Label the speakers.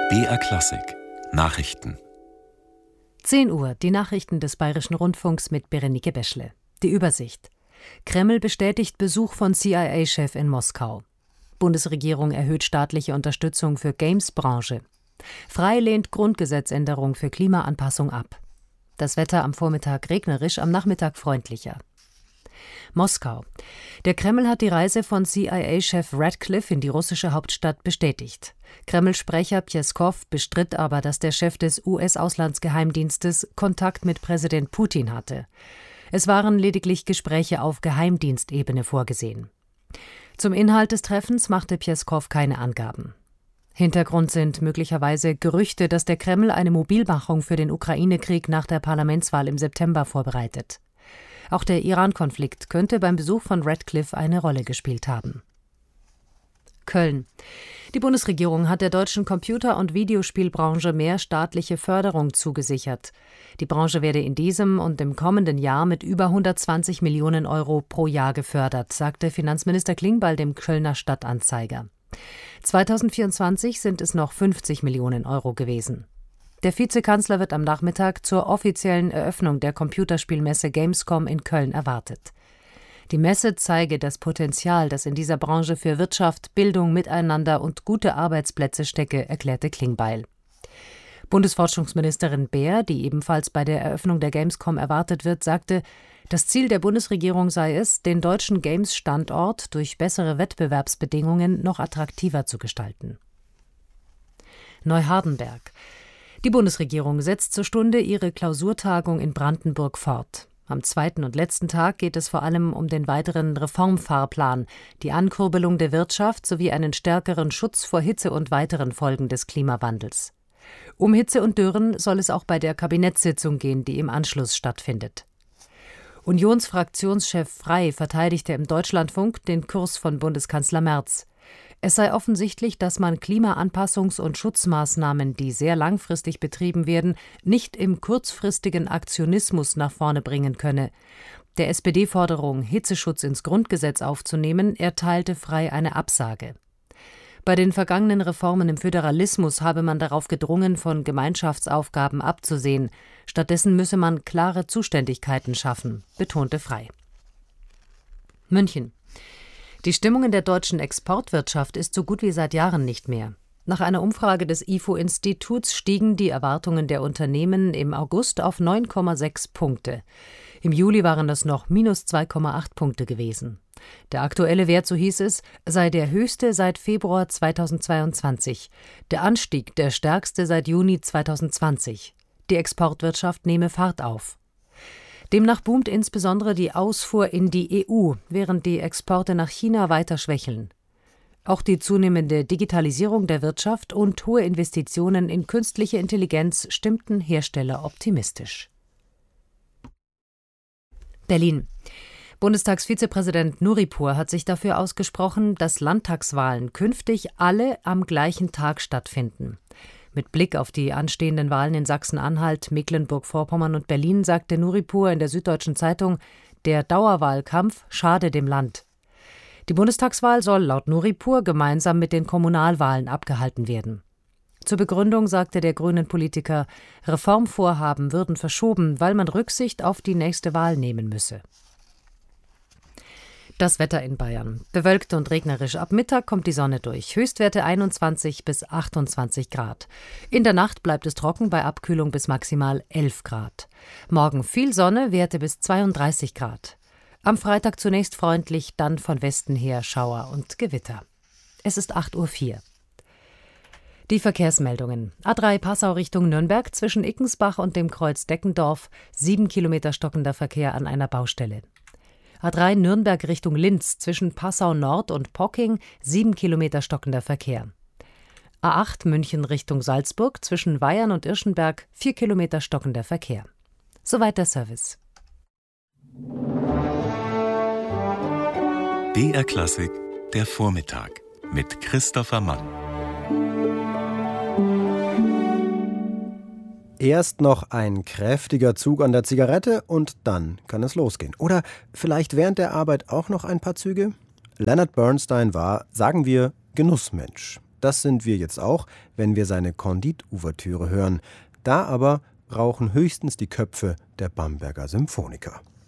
Speaker 1: BR Klassik Nachrichten.
Speaker 2: 10 Uhr, die Nachrichten des Bayerischen Rundfunks mit Berenike Beschle. Die Übersicht. Kreml bestätigt Besuch von CIA-Chef in Moskau. Bundesregierung erhöht staatliche Unterstützung für Games-Branche. Frei lehnt Grundgesetzänderung für Klimaanpassung ab. Das Wetter am Vormittag regnerisch, am Nachmittag freundlicher. Moskau. Der Kreml hat die Reise von CIA-Chef Ratcliffe in die russische Hauptstadt bestätigt. Kreml-Sprecher Pjeskow bestritt aber, dass der Chef des US-Auslandsgeheimdienstes Kontakt mit Präsident Putin hatte. Es waren lediglich Gespräche auf Geheimdienstebene vorgesehen. Zum Inhalt des Treffens machte Pjeskow keine Angaben. Hintergrund sind möglicherweise Gerüchte, dass der Kreml eine Mobilmachung für den Ukraine-Krieg nach der Parlamentswahl im September vorbereitet. Auch der Iran-Konflikt könnte beim Besuch von Ratcliffe eine Rolle gespielt haben. Köln. Die Bundesregierung hat der deutschen Computer- und Videospielbranche mehr staatliche Förderung zugesichert. Die Branche werde in diesem und im kommenden Jahr mit über 120 Millionen Euro pro Jahr gefördert, sagte Finanzminister Klingbeil dem Kölner Stadtanzeiger. 2024 sind es noch 50 Millionen Euro gewesen. Der Vizekanzler wird am Nachmittag zur offiziellen Eröffnung der Computerspielmesse Gamescom in Köln erwartet. Die Messe zeige das Potenzial, das in dieser Branche für Wirtschaft, Bildung, Miteinander und gute Arbeitsplätze stecke, erklärte Klingbeil. Bundesforschungsministerin Baer, die ebenfalls bei der Eröffnung der Gamescom erwartet wird, sagte, das Ziel der Bundesregierung sei es, den deutschen Games-Standort durch bessere Wettbewerbsbedingungen noch attraktiver zu gestalten. Neuhardenberg. Die Bundesregierung setzt zur Stunde ihre Klausurtagung in Brandenburg fort. Am zweiten und letzten Tag geht es vor allem um den weiteren Reformfahrplan, die Ankurbelung der Wirtschaft sowie einen stärkeren Schutz vor Hitze und weiteren Folgen des Klimawandels. Um Hitze und Dürren soll es auch bei der Kabinettssitzung gehen, die im Anschluss stattfindet. Unionsfraktionschef Frey verteidigte im Deutschlandfunk den Kurs von Bundeskanzler Merz. Es sei offensichtlich, dass man Klimaanpassungs- und Schutzmaßnahmen, die sehr langfristig betrieben werden, nicht im kurzfristigen Aktionismus nach vorne bringen könne. Der SPD-Forderung, Hitzeschutz ins Grundgesetz aufzunehmen, erteilte Frey eine Absage. Bei den vergangenen Reformen im Föderalismus habe man darauf gedrungen, von Gemeinschaftsaufgaben abzusehen. Stattdessen müsse man klare Zuständigkeiten schaffen, betonte Frey. München. Die Stimmung in der deutschen Exportwirtschaft ist so gut wie seit Jahren nicht mehr. Nach einer Umfrage des IFO-Instituts stiegen die Erwartungen der Unternehmen im August auf 9,6 Punkte. Im Juli waren das noch minus 2,8 Punkte gewesen. Der aktuelle Wert, so hieß es, sei der höchste seit Februar 2022. Der Anstieg der stärkste seit Juni 2020. Die Exportwirtschaft nehme Fahrt auf. Demnach boomt insbesondere die Ausfuhr in die EU, während die Exporte nach China weiter schwächeln. Auch die zunehmende Digitalisierung der Wirtschaft und hohe Investitionen in künstliche Intelligenz stimmten Hersteller optimistisch. Berlin. Bundestagsvizepräsident Nuripur hat sich dafür ausgesprochen, dass Landtagswahlen künftig alle am gleichen Tag stattfinden. Mit Blick auf die anstehenden Wahlen in Sachsen-Anhalt, Mecklenburg-Vorpommern und Berlin sagte Nuripur in der Süddeutschen Zeitung, der Dauerwahlkampf schade dem Land. Die Bundestagswahl soll laut Nuripur gemeinsam mit den Kommunalwahlen abgehalten werden. Zur Begründung sagte der grünen Politiker, Reformvorhaben würden verschoben, weil man Rücksicht auf die nächste Wahl nehmen müsse. Das Wetter in Bayern. Bewölkt und regnerisch. Ab Mittag kommt die Sonne durch. Höchstwerte 21 bis 28 Grad. In der Nacht bleibt es trocken bei Abkühlung bis maximal 11 Grad. Morgen viel Sonne, Werte bis 32 Grad. Am Freitag zunächst freundlich, dann von Westen her Schauer und Gewitter. Es ist 8:04 Uhr. Die Verkehrsmeldungen. A3 Passau Richtung Nürnberg zwischen Ickensbach und dem Kreuz Deckendorf. 7 Kilometer stockender Verkehr an einer Baustelle. A3 Nürnberg Richtung Linz zwischen Passau Nord und Pocking 7 Kilometer stockender Verkehr. A8 München Richtung Salzburg zwischen Weyern und Irschenberg 4 Kilometer stockender Verkehr. Soweit der Service.
Speaker 1: BR Klassik, der Vormittag mit Christopher Mann.
Speaker 3: Erst noch ein kräftiger Zug an der Zigarette und dann kann es losgehen. Oder vielleicht während der Arbeit auch noch ein paar Züge? Leonard Bernstein war, sagen wir, Genussmensch. Das sind wir jetzt auch, wenn wir seine Candide-Ouvertüre hören. Da aber rauchen höchstens die Köpfe der Bamberger Symphoniker.